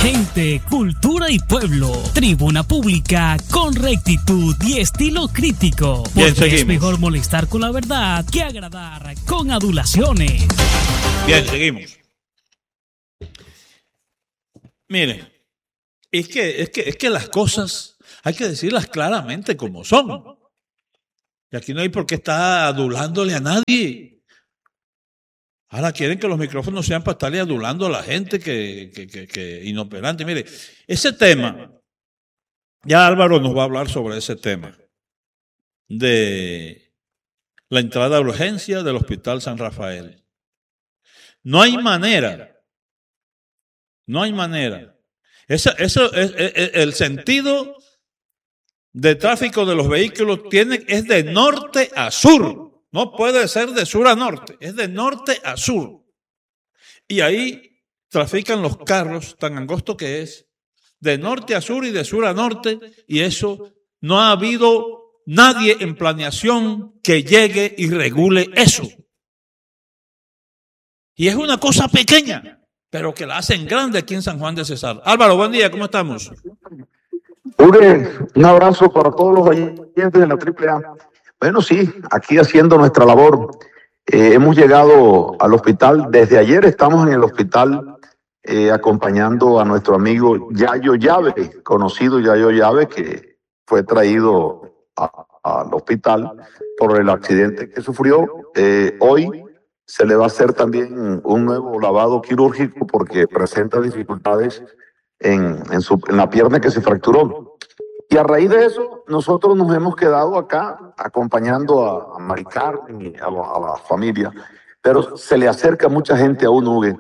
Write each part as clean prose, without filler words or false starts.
Gente, cultura y pueblo. Tribuna pública con rectitud y estilo crítico. Porque es mejor molestar con la verdad que agradar con adulaciones. Bien, seguimos. Miren, es que las cosas hay que decirlas claramente como son. Y aquí no hay por qué estar adulándole a nadie. Ahora quieren que los micrófonos sean para estarle adulando a la gente que inoperante. Mire, ese tema, ya Álvaro nos va a hablar sobre ese tema de la entrada a urgencia del Hospital San Rafael. No hay manera. Eso es el sentido de tráfico de los vehículos es de norte a sur. No puede ser de sur a norte, es de norte a sur. Y ahí trafican los carros, tan angosto que es, de norte a sur y de sur a norte, y eso no ha habido nadie en planeación que llegue y regule eso. Y es una cosa pequeña, pero que la hacen grande aquí en San Juan de Cesar. Álvaro, buen día, ¿cómo estamos? Un abrazo para todos los oyentes de la AAA. Bueno, sí, aquí haciendo nuestra labor. Hemos llegado al hospital. Desde ayer estamos en el hospital acompañando a nuestro amigo Yayo Llave, conocido Yayo Llave, que fue traído al hospital por el accidente que sufrió. Hoy se le va a hacer también un nuevo lavado quirúrgico porque presenta dificultades en la pierna que se fracturó. Y a raíz de eso, nosotros nos hemos quedado acá acompañando a Mari Carmen y a la familia, pero se le acerca mucha gente a un Hugo.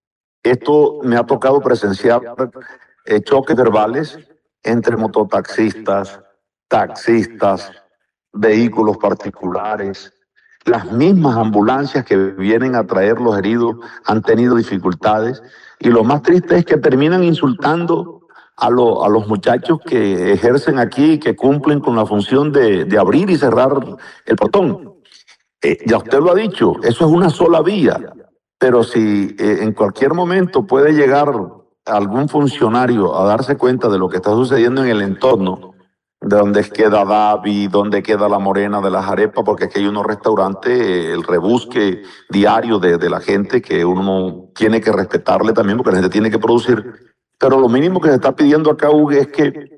Esto me ha tocado presenciar choques verbales entre mototaxistas, taxistas, vehículos particulares. Las mismas ambulancias que vienen a traer los heridos han tenido dificultades, y lo más triste es que terminan insultando a los muchachos que ejercen aquí y que cumplen con la función de abrir y cerrar el portón. Ya usted lo ha dicho, eso es una sola vía, pero si en cualquier momento puede llegar algún funcionario a darse cuenta de lo que está sucediendo en el entorno, de donde queda Davi, donde queda la Morena de las Arepas, porque aquí hay unos restaurantes, el rebusque diario de la gente que uno tiene que respetarle también, porque la gente tiene que producir. Pero lo mínimo que se está pidiendo acá, Hugo, es que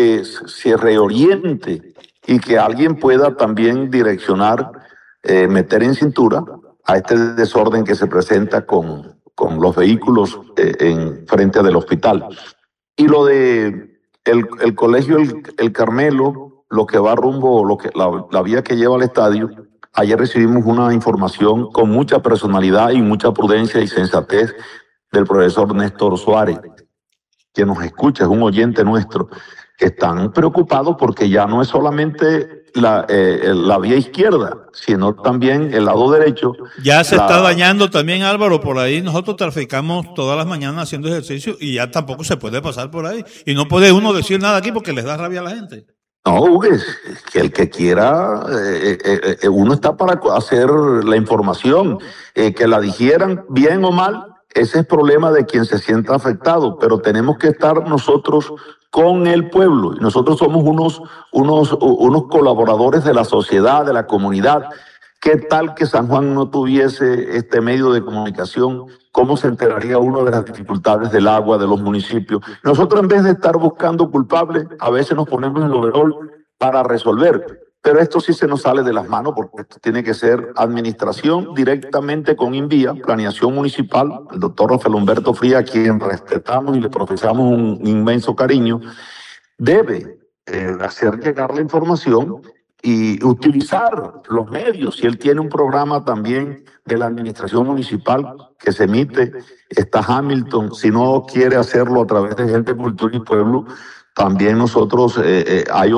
se reoriente y que alguien pueda también direccionar, meter en cintura a este desorden que se presenta con los vehículos en frente del hospital. Y lo de el colegio El Carmelo, lo que va rumbo, la vía que lleva al estadio, ayer recibimos una información con mucha personalidad y mucha prudencia y sensatez del profesor Néstor Suárez, que nos escucha, es un oyente nuestro, que están preocupados porque ya no es solamente la vía izquierda, sino también el lado derecho. Ya se está dañando también, Álvaro, por ahí. Nosotros traficamos todas las mañanas haciendo ejercicio y ya tampoco se puede pasar por ahí. Y no puede uno decir nada aquí porque les da rabia a la gente. No, Hugo, es que el que quiera, uno está para hacer la información, que la digieran bien o mal. Ese es problema de quien se sienta afectado, pero tenemos que estar nosotros con el pueblo. Y nosotros somos unos colaboradores de la sociedad, de la comunidad. ¿Qué tal que San Juan no tuviese este medio de comunicación? ¿Cómo se enteraría uno de las dificultades del agua de los municipios? Nosotros, en vez de estar buscando culpables, a veces nos ponemos en el overol para resolver. Pero esto sí se nos sale de las manos, porque esto tiene que ser administración directamente con INVIA, planeación municipal. El doctor Rafael Humberto Fría, a quien respetamos y le profesamos un inmenso cariño, debe hacer llegar la información y utilizar los medios. Si él tiene un programa también de la administración municipal que se emite, está Hamilton. Si no quiere hacerlo a través de Gente, Cultura y Pueblo, también nosotros hay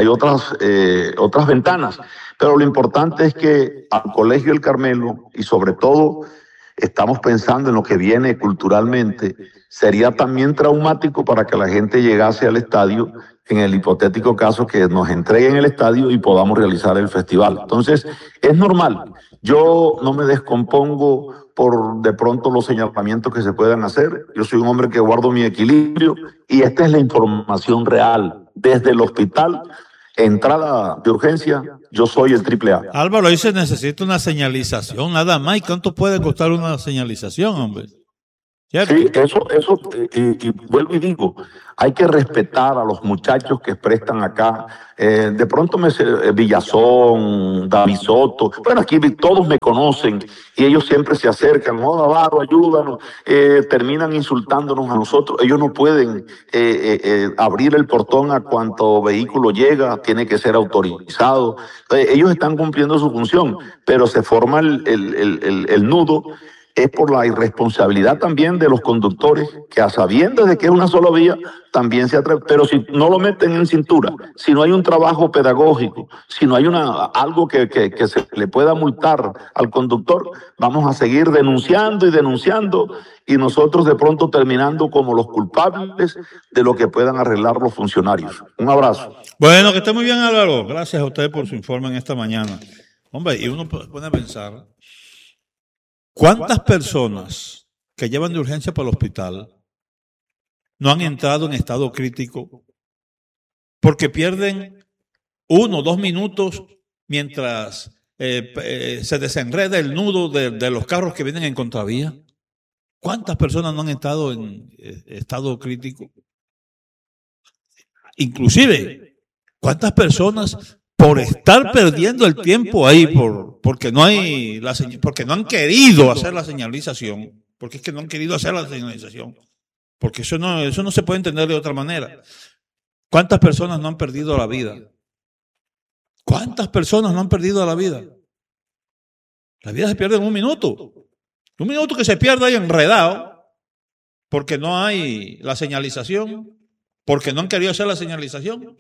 otras ventanas, pero lo importante es que al Colegio El Carmelo, y sobre todo estamos pensando en lo que viene culturalmente, sería también traumático para que la gente llegase al estadio en el hipotético caso que nos entreguen el estadio y podamos realizar el festival. Entonces, es normal. Yo no me descompongo por de pronto los señalamientos que se puedan hacer. Yo soy un hombre que guardo mi equilibrio y esta es la información real. Desde el hospital, entrada de urgencia, yo soy el AAA. Álvaro, ahí se necesita una señalización, nada más. ¿Y cuánto puede costar una señalización, hombre? ¿Cierto? Sí, eso, y vuelvo y digo, hay que respetar a los muchachos que prestan acá. De pronto Villazón, David Soto, bueno, aquí todos me conocen y ellos siempre se acercan, oh, Navarro, ayúdanos, terminan insultándonos a nosotros. Ellos no pueden abrir el portón a cuanto vehículo llega, tiene que ser autorizado. Ellos están cumpliendo su función, pero se forma el nudo. Es por la irresponsabilidad también de los conductores que a sabiendas de que es una sola vía, también se atreven. Pero si no lo meten en cintura, si no hay un trabajo pedagógico, si no hay algo que se le pueda multar al conductor, vamos a seguir denunciando y nosotros de pronto terminando como los culpables de lo que puedan arreglar los funcionarios. Un abrazo. Bueno, que esté muy bien, Álvaro. Gracias a usted por su informe en esta mañana. Hombre, y uno pone a pensar, ¿cuántas personas que llevan de urgencia para el hospital no han entrado en estado crítico porque pierden 1 o 2 minutos mientras se desenreda el nudo de los carros que vienen en contravía? ¿Cuántas personas no han estado en estado crítico? Inclusive, ¿cuántas personas por estar perdiendo el tiempo ahí, porque no han querido hacer la señalización, porque es que no han querido hacer la señalización, porque eso no se puede entender de otra manera? ¿Cuántas personas no han perdido la vida? ¿Cuántas personas no han perdido la vida? La vida se pierde en 1 minuto. 1 minuto que se pierde ahí enredado, porque no hay la señalización, porque no han querido hacer la señalización.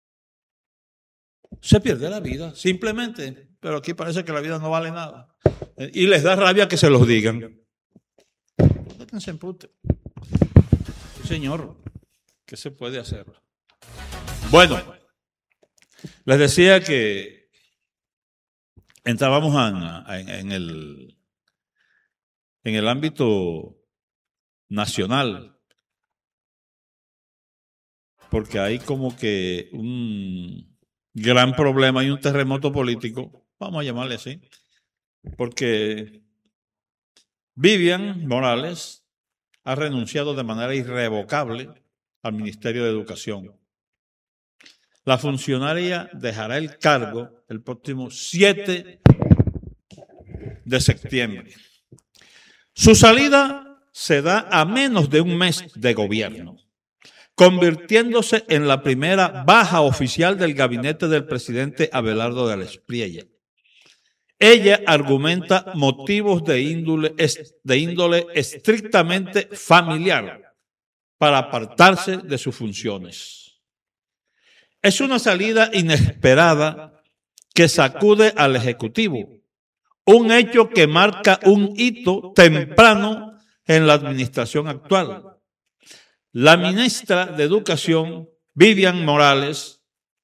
Se pierde la vida, simplemente. Pero aquí parece que la vida no vale nada. Y les da rabia que se los digan. Déjense en pute. Señor, ¿qué se puede hacer? Bueno, les decía que entrábamos en el ámbito nacional, porque hay como que un gran problema y un terremoto político, vamos a llamarle así, porque Vivian Morales ha renunciado de manera irrevocable al Ministerio de Educación. La funcionaria dejará el cargo el próximo 7 de septiembre. Su salida se da a menos de 1 mes de gobierno, convirtiéndose en la primera baja oficial del gabinete del presidente Abelardo de la Espriella. Ella argumenta motivos de índole estrictamente familiar para apartarse de sus funciones. Es una salida inesperada que sacude al Ejecutivo, un hecho que marca un hito temprano en la administración actual. La ministra de Educación, Vivian Morales,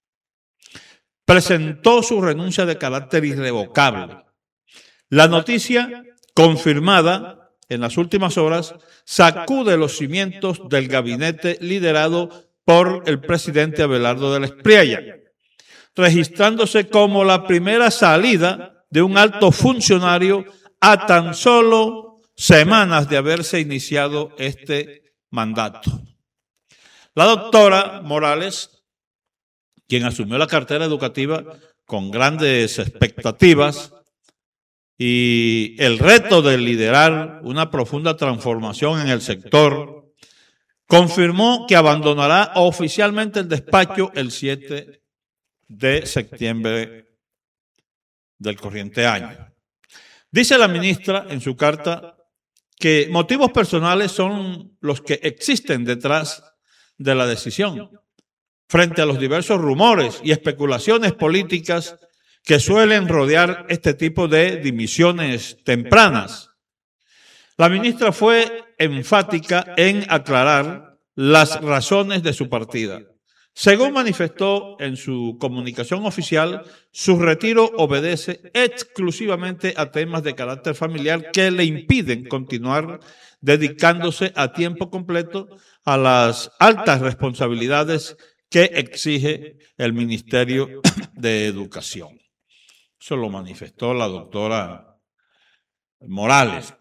presentó su renuncia de carácter irrevocable. La noticia, confirmada en las últimas horas, sacude los cimientos del gabinete liderado por el presidente Abelardo de la Espriella, registrándose como la primera salida de un alto funcionario a tan solo semanas de haberse iniciado este mandato. La doctora Morales, quien asumió la cartera educativa con grandes expectativas y el reto de liderar una profunda transformación en el sector, confirmó que abandonará oficialmente el despacho el 7 de septiembre del corriente año. Dice la ministra en su carta que motivos personales son los que existen detrás de la decisión, frente a los diversos rumores y especulaciones políticas que suelen rodear este tipo de dimisiones tempranas. La ministra fue enfática en aclarar las razones de su partida. Según manifestó en su comunicación oficial, su retiro obedece exclusivamente a temas de carácter familiar que le impiden continuar dedicándose a tiempo completo a las altas responsabilidades que exige el Ministerio de Educación. Eso lo manifestó la doctora Morales,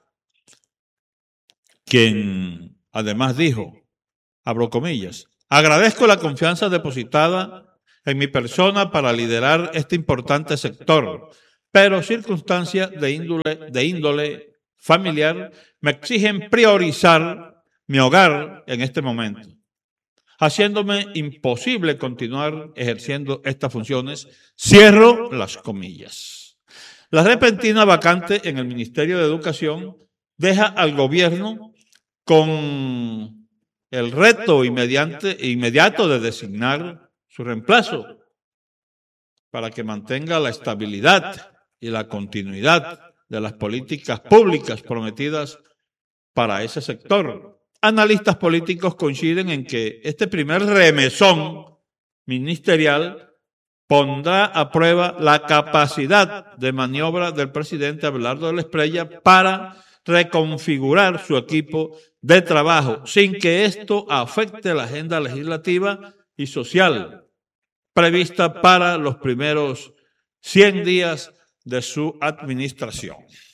quien además dijo, abro comillas, agradezco la confianza depositada en mi persona para liderar este importante sector, pero circunstancias de índole familiar me exigen priorizar mi hogar en este momento, haciéndome imposible continuar ejerciendo estas funciones. Cierro las comillas. La repentina vacante en el Ministerio de Educación deja al gobierno con el reto inmediato de designar su reemplazo para que mantenga la estabilidad y la continuidad de las políticas públicas prometidas para ese sector. Analistas políticos coinciden en que este primer remesón ministerial pondrá a prueba la capacidad de maniobra del presidente Abelardo de la Espriella para reconfigurar su equipo de trabajo sin que esto afecte la agenda legislativa y social prevista para los primeros 100 días de su administración.